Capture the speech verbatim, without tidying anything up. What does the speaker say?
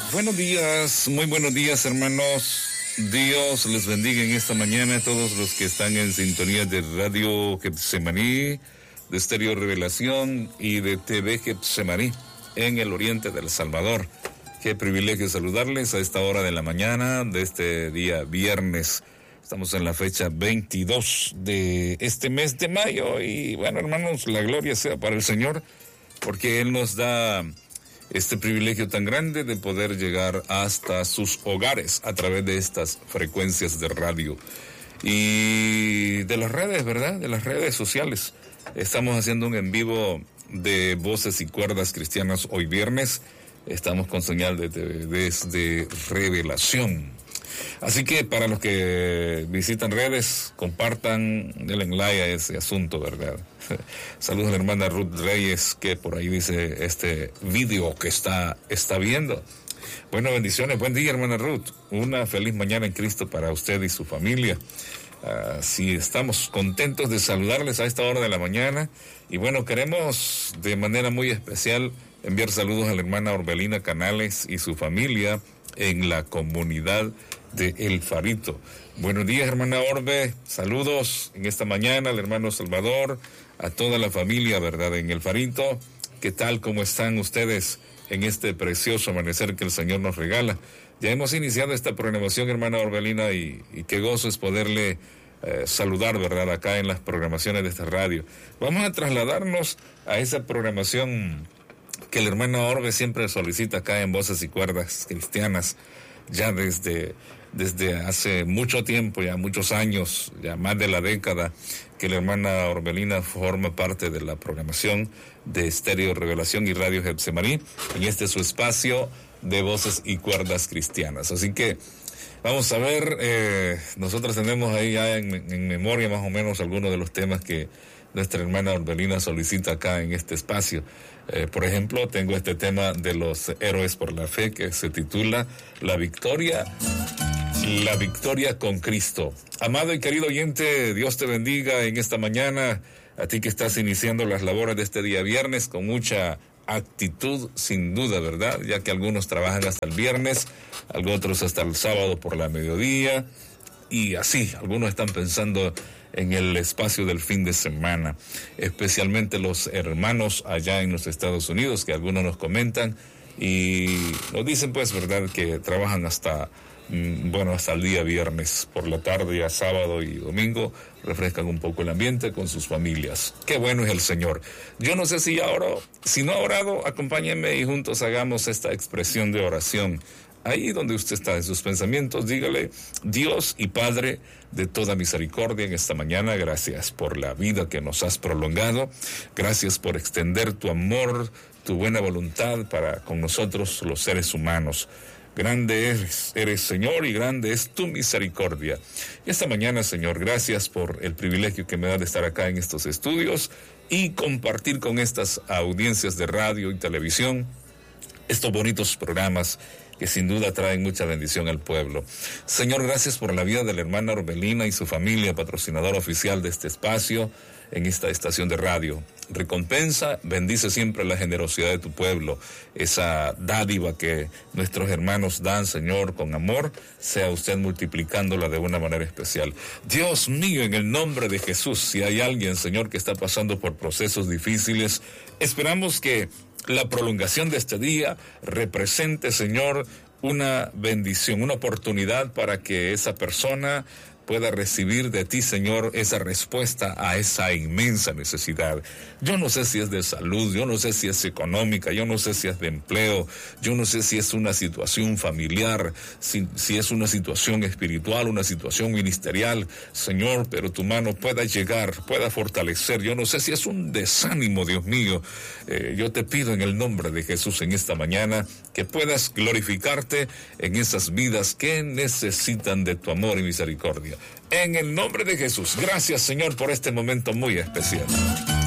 Buenos días, muy buenos días, hermanos. Dios les bendiga en esta mañana a todos los que están en sintonía de Radio Getsemaní, de Estéreo Revelación y de T V Getsemaní en el oriente del Salvador. Qué privilegio saludarles a esta hora de la mañana de este día viernes. Estamos en la fecha veintidós de este mes de mayo y bueno, hermanos, la gloria sea para el Señor porque Él nos da este privilegio tan grande de poder llegar hasta sus hogares a través de estas frecuencias de radio y de las redes, ¿verdad? De las redes sociales. Estamos haciendo un en vivo de Voces y Cuerdas Cristianas hoy viernes. Estamos con señal de, de, desde Revelación. Así que para los que visitan redes, compartan, denle like a ese asunto, ¿verdad? Saludos a la hermana Ruth Reyes, que por ahí dice este video que está, está viendo. Bueno, bendiciones, buen día, hermana Ruth. Una feliz mañana en Cristo para usted y su familia. Así estamos contentos de saludarles a esta hora de la mañana. Y bueno, queremos de manera muy especial enviar saludos a la hermana Orbelina Canales y su familia en la comunidad de El Farito. Buenos días, hermana Orbe, saludos en esta mañana al hermano Salvador, a toda la familia, ¿verdad?, en El Farito. ¿Qué tal, cómo están ustedes en este precioso amanecer que el Señor nos regala? Ya hemos iniciado esta programación, hermana Orbelina, y, y qué gozo es poderle eh, saludar, ¿verdad?, acá en las programaciones de esta radio. Vamos a trasladarnos a esa programación que el hermano Orbe siempre solicita acá en Voces y Cuerdas Cristianas, ya desde, desde hace mucho tiempo, ya muchos años, ya más de la década, que la hermana Orbelina forma parte de la programación de Estéreo Revelación y Radio Getsemaní, en este su espacio de Voces y Cuerdas Cristianas. Así que vamos a ver, eh, nosotros tenemos ahí ya en, en memoria más o menos algunos de los temas que nuestra hermana Orbelina solicita acá en este espacio. Eh, por ejemplo, tengo este tema de los héroes por la fe que se titula La victoria, la victoria con Cristo. Amado y querido oyente, Dios te bendiga en esta mañana, a ti que estás iniciando las labores de este día viernes con mucha actitud, sin duda, ¿verdad? Ya que algunos trabajan hasta el viernes, algunos otros hasta el sábado por la mediodía, y así, algunos están pensando en el espacio del fin de semana, especialmente los hermanos allá en los Estados Unidos, que algunos nos comentan y nos dicen, pues, verdad, que trabajan hasta, bueno, hasta el día viernes por la tarde, a sábado y domingo, refrescan un poco el ambiente con sus familias. Qué bueno es el Señor. Yo no sé si ya oró, si no ha orado, acompáñenme y juntos hagamos esta expresión de oración. Ahí donde usted está en sus pensamientos, dígale: Dios y Padre de toda misericordia, en esta mañana, gracias por la vida que nos has prolongado, gracias por extender tu amor, tu buena voluntad para con nosotros los seres humanos. Grande eres, eres Señor, y grande es tu misericordia. Y esta mañana, Señor, gracias por el privilegio que me da de estar acá en estos estudios y compartir con estas audiencias de radio y televisión estos bonitos programas que sin duda traen mucha bendición al pueblo. Señor, gracias por la vida de la hermana Orbelina y su familia, patrocinadora oficial de este espacio en esta estación de radio. Recompensa, bendice siempre la generosidad de tu pueblo, esa dádiva que nuestros hermanos dan, Señor, con amor, sea usted multiplicándola de una manera especial. Dios mío, en el nombre de Jesús, si hay alguien, Señor, que está pasando por procesos difíciles, esperamos que la prolongación de este día represente, Señor, una bendición, una oportunidad para que esa persona pueda recibir de ti, Señor, esa respuesta a esa inmensa necesidad. Yo no sé si es de salud, yo no sé si es económica, yo no sé si es de empleo, yo no sé si es una situación familiar, si, si es una situación espiritual, una situación ministerial, Señor, pero tu mano pueda llegar, pueda fortalecer. Yo no sé si es un desánimo, Dios mío. Eh, yo te pido en el nombre de Jesús en esta mañana que puedas glorificarte en esas vidas que necesitan de tu amor y misericordia. En el nombre de Jesús, gracias, Señor, por este momento muy especial.